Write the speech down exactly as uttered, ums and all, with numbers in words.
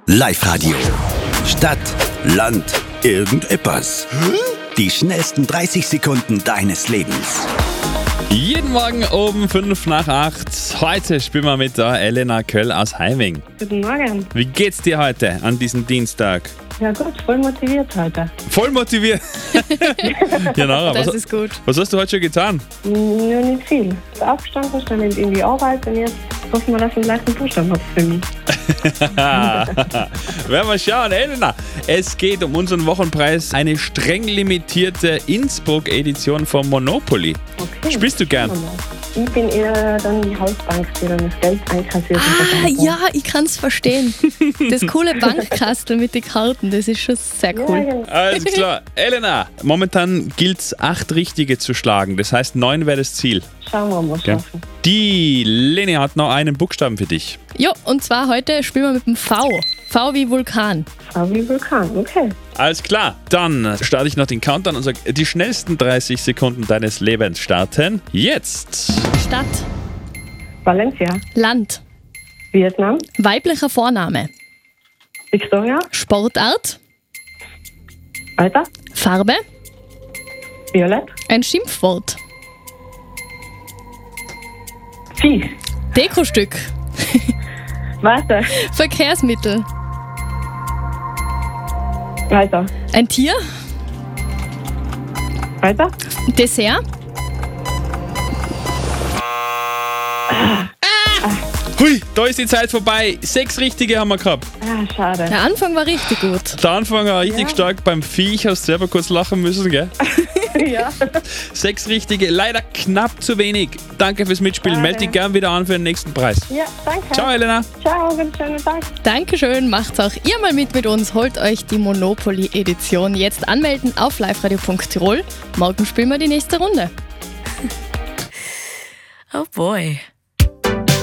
Live-Radio. Stadt, Land, irgendetwas. Die schnellsten dreißig Sekunden deines Lebens. Jeden Morgen um fünf nach acht. Heute spielen wir mit der Elena Köll aus Heiming. Guten Morgen. Wie geht's dir heute an diesem Dienstag? Ja gut, voll motiviert heute. Voll motiviert. Genau. Das Was, ist gut. was hast du heute schon getan? Nur nicht viel. Aufgestanden, dann in die Arbeit und jetzt hoffen wir, dass ich einen leichten Buchstaben habe für mich. Werden wir schauen. Elena, es geht um unseren Wochenpreis. Eine streng limitierte Innsbruck-Edition von Monopoly. Okay. Spielst du gern? Ich bin eher dann die Hausbank, die dann das Geld einkassiert. Ah, ja, ich kann es verstehen. Das coole Bankkastel mit den Karten, das ist schon sehr Ja, cool. genau. Alles klar. Elena, momentan gilt es, acht Richtige zu schlagen. Das heißt, neun wäre das Ziel. Schauen wir mal, Ja. schaffen. Die Leni hat noch einen Buchstaben für dich. Ja, und zwar heute spielen wir mit dem V. V wie Vulkan. Frau wie Vulkan, okay. Alles klar, dann starte ich noch den Countdown und sage, die schnellsten dreißig Sekunden deines Lebens starten jetzt. Stadt, Valencia, Land, Vietnam, weiblicher Vorname, Victoria, Sportart, Alter, Farbe, Violett, ein Schimpfwort, Vieh, Dekostück, weiter, Verkehrsmittel, weiter, ein Tier, weiter, Dessert, Hui, da ist die Zeit vorbei. Sechs Richtige haben wir gehabt. ah, schade. der Anfang war richtig gut. Der Anfang war richtig Ja. stark. Beim Viech hast du selber kurz lachen müssen, gell? Ja. Sechs Richtige, leider knapp zu wenig. Danke fürs Mitspielen. Schade. Meld dich gern wieder an für den nächsten Preis. Ja, danke. Ciao, Elena. Ciao, ganz schönen Tag. Dankeschön, macht's auch ihr mal mit mit uns. Holt euch die Monopoly-Edition. Jetzt anmelden auf liveradio punkt tirol. Morgen spielen wir die nächste Runde. Oh boy.